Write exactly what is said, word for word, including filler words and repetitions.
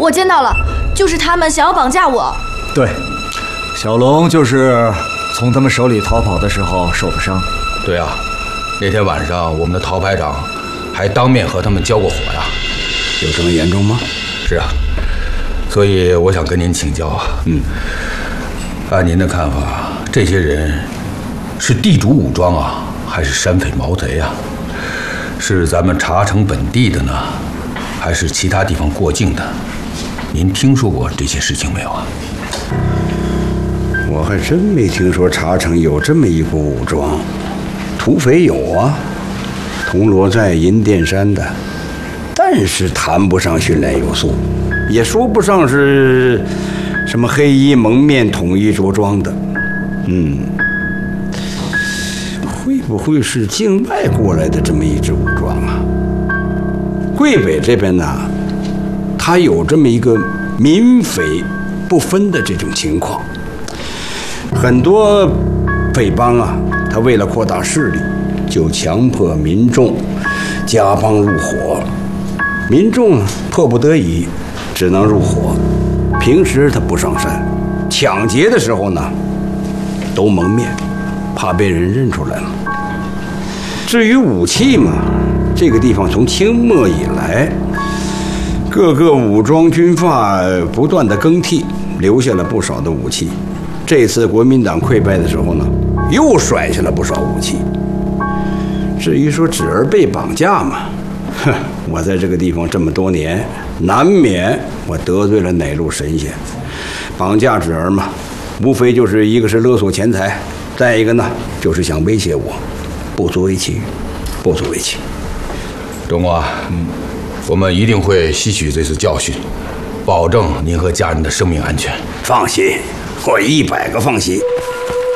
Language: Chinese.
我见到了，就是他们想要绑架我。 对，小龙就是从他们手里逃跑的时候受的伤。 对啊，那天晚上我们的陶排长还当面和他们交过火呀。 有这么严重吗？ 是啊，所以我想跟您请教啊。 嗯， 按您的看法，这些人是地主武装啊，还是山匪毛贼啊？是咱们茶城本地的呢，还是其他地方过境的？您听说过这些事情没有啊？ 我还真没听说茶城有这么一股武装。土匪有啊，铜锣寨、银殿山的，但是谈不上训练有素，也说不上是什么黑衣蒙面、统一着装的。嗯。会不会是境外过来的这么一支武装啊？会北这边呢，它有这么一个民匪不分的这种情况。很多匪帮啊，他为了扩大势力，就强迫民众加帮入伙。民众迫不得已，只能入伙。平时他不上山，抢劫的时候呢，都蒙面。怕被人认出来了。至于武器嘛，这个地方从清末以来，各个武装军阀不断的更替，留下了不少的武器。这次国民党溃败的时候呢，又甩下了不少武器。至于说侄儿被绑架嘛，哼，我在这个地方这么多年，难免我得罪了哪路神仙。绑架侄儿嘛，无非就是一个是勒索钱财，再一个呢，就是想威胁我，不足为奇，不足为奇。 钟国，嗯，我们一定会吸取这次教训，保证您和家人的生命安全。 放心，我一百个放心。